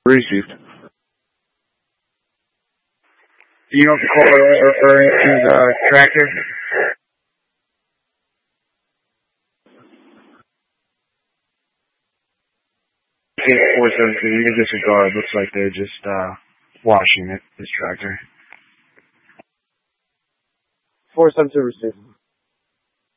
Received. Do you know if the caller referring to the tractor? I think 472, you can disregard. Looks like they're just washing it, this tractor. 472 received.